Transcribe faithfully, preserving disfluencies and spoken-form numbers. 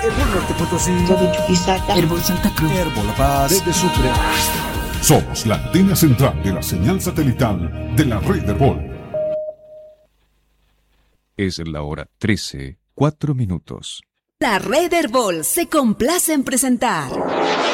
Herbol Norte Potosí, de Chuquisaca, Herbol Santa Cruz, Herbol La Paz, desde Sucre. Somos la antena central de la señal satelital de la red Herbol. Es la hora trece, cuatro minutos. La red Herbol se complace en presentar